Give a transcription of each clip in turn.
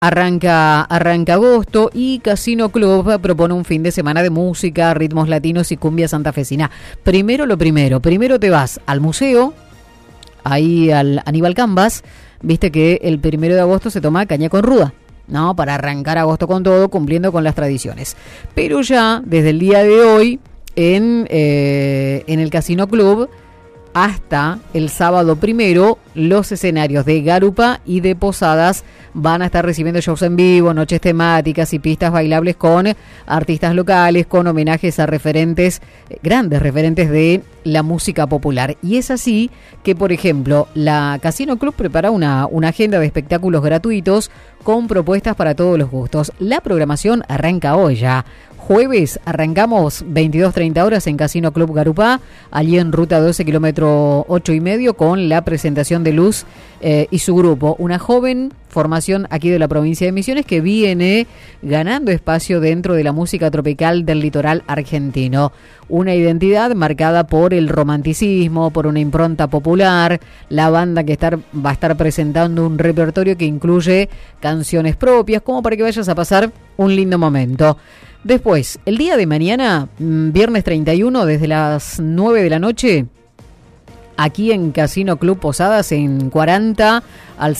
Arranca agosto y Casino Club propone un fin de semana de música, ritmos latinos y cumbia santafesina. Primero te vas al museo, ahí al Aníbal Cambas, viste que el 1 de agosto se toma caña con ruda, ¿no? Para arrancar agosto con todo, cumpliendo con las tradiciones. Pero ya desde el día de hoy, en el Casino Club, hasta el sábado 1, los escenarios de Garupa y de Posadas van a estar recibiendo shows en vivo, noches temáticas y pistas bailables con artistas locales, con homenajes a grandes referentes de la música popular. Y es así que, por ejemplo, la Casino Club prepara una agenda de espectáculos gratuitos con propuestas para todos los gustos. La programación arranca hoy ya. Jueves arrancamos 22:30 horas en Casino Club Garupá, allí en ruta 12, kilómetro 8,5, con la presentación de Luz y su grupo. Una joven formación aquí de la provincia de Misiones que viene ganando espacio dentro de la música tropical del litoral argentino. Una identidad marcada por el romanticismo, por una impronta popular. La banda que va a estar presentando un repertorio que incluye canciones propias, como para que vayas a pasar un lindo momento. Después, el día de mañana, viernes 31, desde las 9 de la noche, aquí en Casino Club Posadas, en 40 al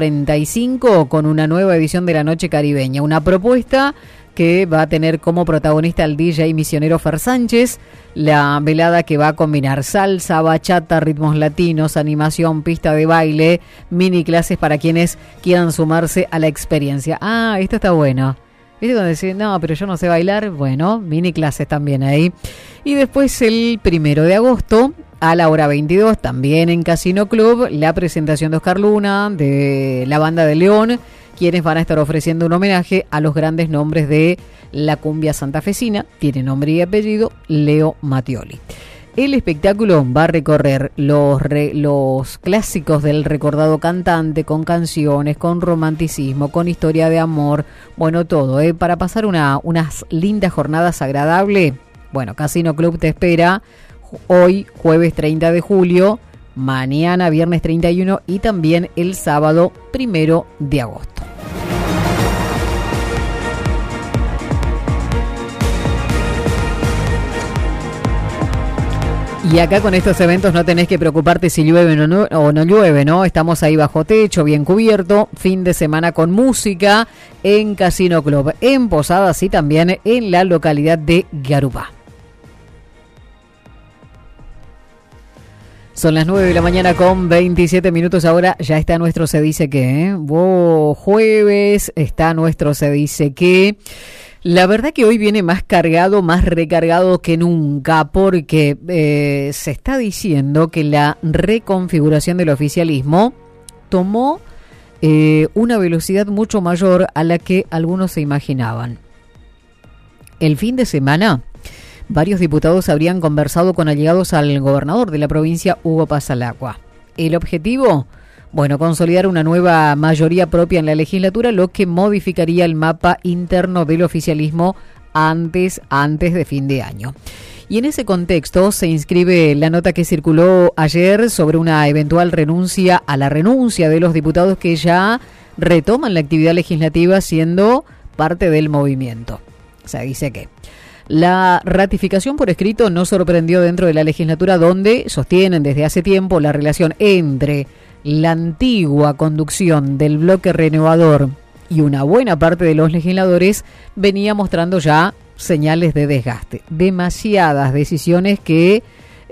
6045, con una nueva edición de la Noche Caribeña. Una propuesta que va a tener como protagonista al DJ misionero Fer Sánchez, la velada que va a combinar salsa, bachata, ritmos latinos, animación, pista de baile, mini clases para quienes quieran sumarse a la experiencia. Esto está bueno. ¿Viste cuando decís, no, pero yo no sé bailar? Bueno, mini clases también ahí. Y después el 1 de agosto, a la hora 22, también en Casino Club, la presentación de Oscar Luna, de la banda de León, quienes van a estar ofreciendo un homenaje a los grandes nombres de la cumbia santafesina. Tiene nombre y apellido, Leo Mattioli. El espectáculo va a recorrer los clásicos del recordado cantante, con canciones, con romanticismo, con historia de amor, bueno, todo, para pasar unas lindas jornadas agradables. Bueno, Casino Club te espera hoy, jueves 30 de julio, mañana, viernes 31 y también el sábado 1 de agosto. Y acá con estos eventos no tenés que preocuparte si llueve o no llueve, ¿no? Estamos ahí bajo techo, bien cubierto, fin de semana con música en Casino Club, en Posadas y también en la localidad de Garupá. Son las 9 de la mañana con 27 minutos. Ahora ya está nuestro Se Dice Qué, jueves está nuestro Se Dice Qué. La verdad que hoy viene más cargado, más recargado que nunca, porque se está diciendo que la reconfiguración del oficialismo tomó una velocidad mucho mayor a la que algunos se imaginaban. El fin de semana, varios diputados habrían conversado con allegados al gobernador de la provincia, Hugo Pasalacqua. El objetivo, consolidar una nueva mayoría propia en la legislatura, lo que modificaría el mapa interno del oficialismo antes de fin de año. Y en ese contexto se inscribe la nota que circuló ayer sobre una eventual renuncia de los diputados que ya retoman la actividad legislativa siendo parte del movimiento. Se dice que la ratificación por escrito no sorprendió dentro de la legislatura, donde sostienen desde hace tiempo la relación entre la antigua conducción del bloque renovador y una buena parte de los legisladores venía mostrando ya señales de desgaste. Demasiadas decisiones que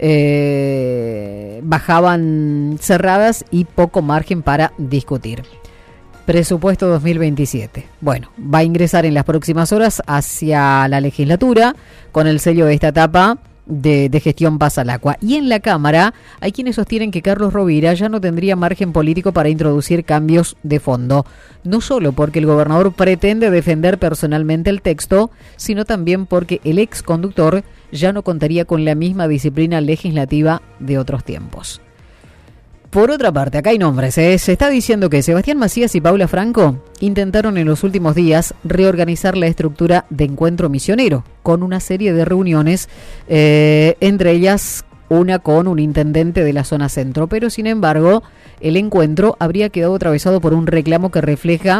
bajaban cerradas y poco margen para discutir. Presupuesto 2027. Va a ingresar en las próximas horas hacia la legislatura con el sello de esta etapa de gestión Pasalacqua. Y en la Cámara hay quienes sostienen que Carlos Rovira ya no tendría margen político para introducir cambios de fondo, no solo porque el gobernador pretende defender personalmente el texto, sino también porque el ex conductor ya no contaría con la misma disciplina legislativa de otros tiempos. Por otra parte, acá hay nombres. Se está diciendo que Sebastián Macías y Paula Franco intentaron en los últimos días reorganizar la estructura de Encuentro Misionero, con una serie de reuniones, entre ellas una con un intendente de la zona centro, pero sin embargo el encuentro habría quedado atravesado por un reclamo que refleja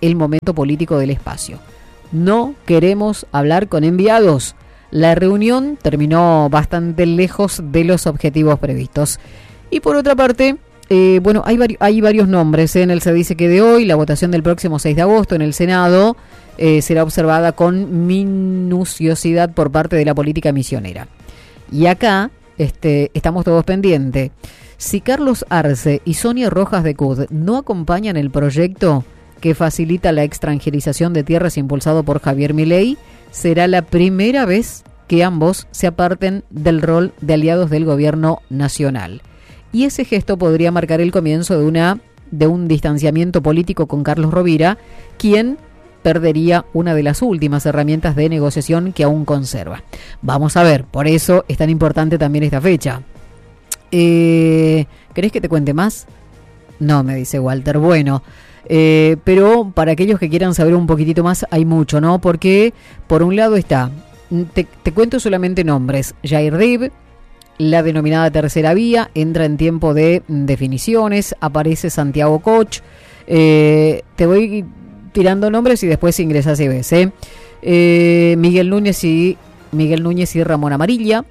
el momento político del espacio. No queremos hablar con enviados. La reunión terminó bastante lejos de los objetivos previstos. Y por otra parte, hay varios nombres. En se dice que de hoy, la votación del próximo 6 de agosto en el Senado será observada con minuciosidad por parte de la política misionera. Y acá estamos todos pendientes. Si Carlos Arce y Sonia Rojas de CUD no acompañan el proyecto que facilita la extranjerización de tierras impulsado por Javier Milei, será la primera vez que ambos se aparten del rol de aliados del gobierno nacional. Y ese gesto podría marcar el comienzo de un distanciamiento político con Carlos Rovira, quien perdería una de las últimas herramientas de negociación que aún conserva. Vamos a ver, por eso es tan importante también esta fecha. ¿Querés que te cuente más? No, me dice Walter. Bueno, pero para aquellos que quieran saber un poquitito más, hay mucho, ¿no? Porque por un lado está, te cuento solamente nombres: Yair Dib, la denominada tercera vía, entra en tiempo de definiciones, aparece Santiago Koch, te voy tirando nombres y después ingresas y ves, Miguel Núñez y Ramón Amarilla,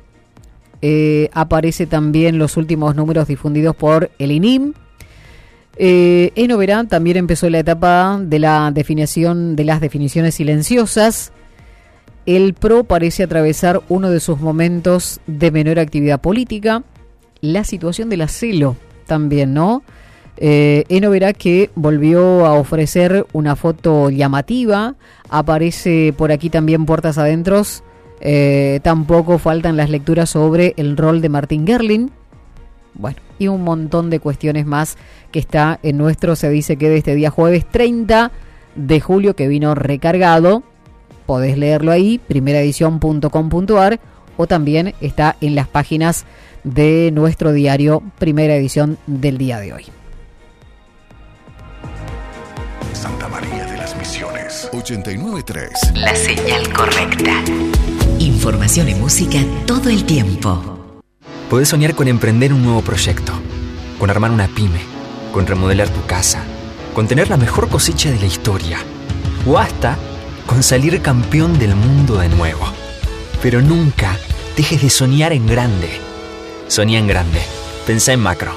aparece también los últimos números difundidos por el INIM. Eno Verán también empezó la etapa de las definiciones silenciosas. El PRO parece atravesar uno de sus momentos de menor actividad política. La situación de la CELO también, ¿no? Eno verá que volvió a ofrecer una foto llamativa. Aparece por aquí también puertas adentros. Tampoco faltan las lecturas sobre el rol de Martín Gerling. Bueno, y un montón de cuestiones más que está en nuestro Se Dice Que de este día jueves 30 de julio, que vino recargado. Podés leerlo ahí, primeraedición.com.ar, o también está en las páginas de nuestro diario Primera Edición del día de hoy. Santa María de las Misiones 89.3. La señal correcta. Información y música todo el tiempo. Podés soñar con emprender un nuevo proyecto, con armar una pyme, con remodelar tu casa, con tener la mejor cosecha de la historia, o hasta con salir campeón del mundo de nuevo. Pero nunca dejes de soñar en grande. Soñá en grande. Pensá en macro.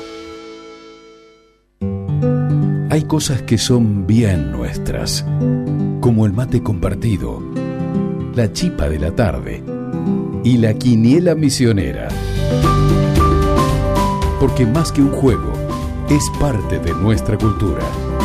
Hay cosas que son bien nuestras, como el mate compartido, la chipa de la tarde y la quiniela misionera. Porque más que un juego, es parte de nuestra cultura.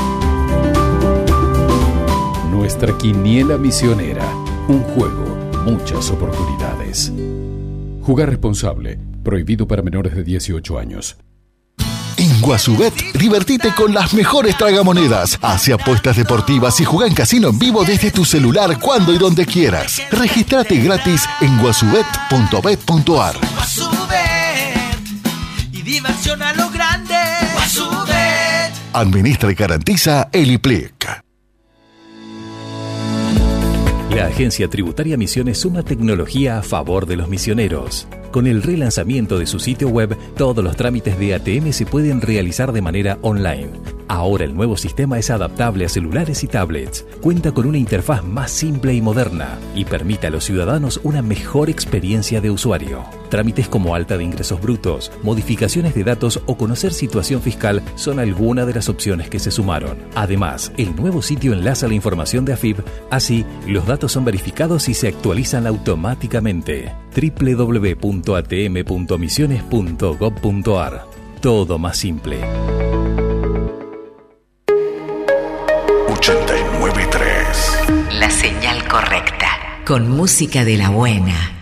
Nuestra quiniela misionera, un juego, muchas oportunidades. Jugar responsable, prohibido para menores de 18 años. En Guasubet, divertite con las mejores tragamonedas. Hace apuestas deportivas y juega en casino en vivo desde tu celular cuando y donde quieras. Regístrate gratis en guasubet.bet.ar. Guasubet, y diversión a lo grande. Guasubet. Administra y garantiza el IPLIC. La Agencia Tributaria Misiones suma tecnología a favor de los misioneros. Con el relanzamiento de su sitio web, todos los trámites de ATM se pueden realizar de manera online. Ahora el nuevo sistema es adaptable a celulares y tablets, cuenta con una interfaz más simple y moderna y permite a los ciudadanos una mejor experiencia de usuario. Trámites como alta de ingresos brutos, modificaciones de datos o conocer situación fiscal son algunas de las opciones que se sumaron. Además, el nuevo sitio enlaza la información de AFIP, así los datos son verificados y se actualizan automáticamente. www.atm.misiones.gov.ar. Todo más simple. 89.3. La señal correcta. Con música de la buena.